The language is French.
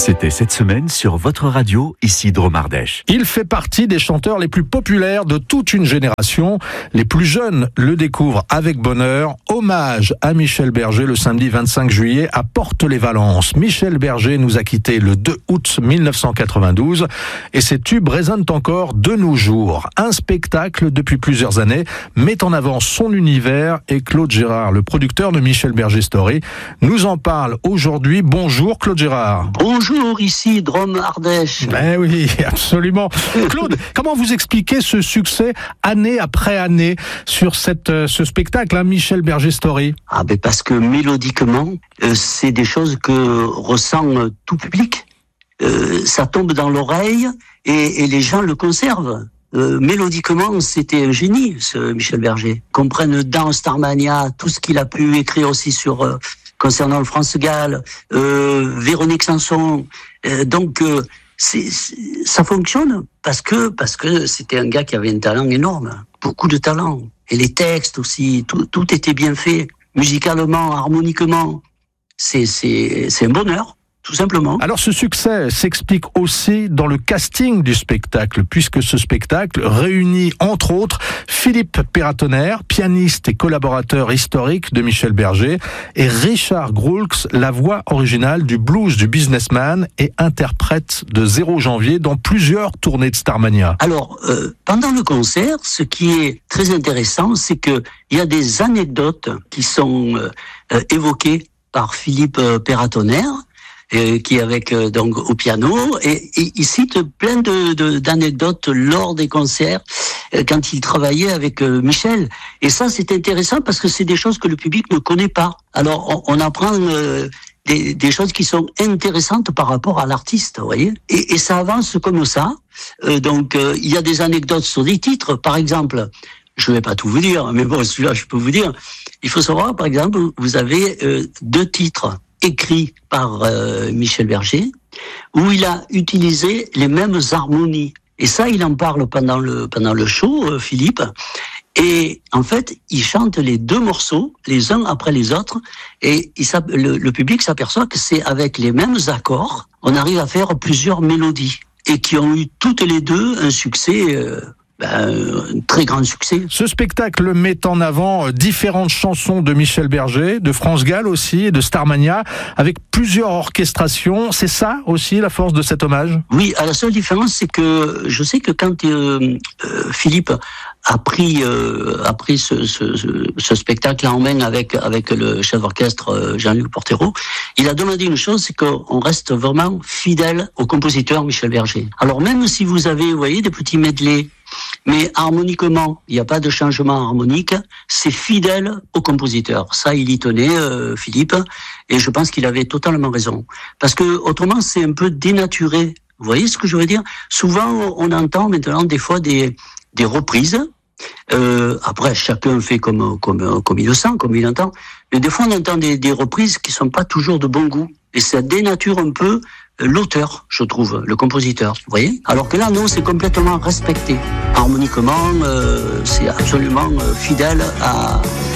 C'était cette semaine sur votre radio, ici Drôme Ardèche. Il fait partie des chanteurs les plus populaires de toute une génération. Les plus jeunes le découvrent avec bonheur. Hommage à Michel Berger le samedi 25 juillet à Porte-les-Valences. Michel Berger nous a quittés le 2 août 1992 et ses tubes résonnent encore de nos jours. Un spectacle depuis plusieurs années met en avant son univers et Claude Gérard, le producteur de Michel Berger Story, nous en parle aujourd'hui. Bonjour Claude Gérard. Bonjour, ici Drôme Ardèche. Ben oui, absolument. Claude, comment vous expliquez ce succès année après année sur ce spectacle, Michel Berger Story? Parce que mélodiquement, c'est des choses que ressent tout public. Ça tombe dans l'oreille et les gens le conservent. Mélodiquement, c'était un génie, ce Michel Berger. Qu'on prenne dans Starmania, tout ce qu'il a pu écrire aussi sur concernant le France Gall, Véronique Sanson. Donc, ça fonctionne parce que c'était un gars qui avait un talent énorme, beaucoup de talent. Et les textes aussi, tout était bien fait, musicalement, harmoniquement. C'est un bonheur. Tout simplement. Alors ce succès s'explique aussi dans le casting du spectacle, puisque ce spectacle réunit entre autres Philippe Pératonnerre, pianiste et collaborateur historique de Michel Berger, et Richard Groulx, la voix originale du blues du businessman et interprète de 0 janvier dans plusieurs tournées de Starmania. Alors, pendant le concert, ce qui est très intéressant, c'est que il y a des anecdotes qui sont évoquées par Philippe Pératonnerre, qui est avec donc au piano, et il cite plein d'anecdotes lors des concerts quand il travaillait avec Michel. Et ça, c'est intéressant parce que c'est des choses que le public ne connaît pas. Alors on apprend des choses qui sont intéressantes par rapport à l'artiste, vous voyez. Et ça avance comme ça. Donc il y a des anecdotes sur des titres, par exemple. Je vais pas tout vous dire, mais bon, celui-là, je peux vous dire. Il faut savoir, par exemple, vous avez 2 titres écrit par Michel Berger, où il a utilisé les mêmes harmonies. Et ça, il en parle pendant le show, Philippe. Et en fait, il chante les 2 morceaux, les uns après les autres, et le public s'aperçoit que c'est avec les mêmes accords, on arrive à faire plusieurs mélodies, et qui ont eu toutes les 2 un succès... un très grand succès. Ce spectacle met en avant différentes chansons de Michel Berger, de France Gall aussi, et de Starmania, avec plusieurs orchestrations. C'est ça aussi la force de cet hommage? Oui, la seule différence, c'est que je sais que quand Philippe a pris ce spectacle en main avec le chef d'orchestre Jean-Luc Portero, il a demandé une chose, c'est qu'on reste vraiment fidèle au compositeur Michel Berger. Alors même si vous avez, vous voyez, des petits medleys, mais harmoniquement, il n'y a pas de changement harmonique, c'est fidèle au compositeur. Ça, il y tenait, Philippe, et je pense qu'il avait totalement raison. Parce que autrement, c'est un peu dénaturé. Vous voyez ce que je veux dire? Souvent, on entend maintenant des fois des reprises. Après, chacun fait comme il le sent, comme il entend. Mais des fois, on entend des reprises qui sont pas toujours de bon goût. Et ça dénature un peu l'auteur, je trouve, le compositeur. Vous voyez? Alors que là, non, c'est complètement respecté. Harmoniquement, c'est absolument fidèle à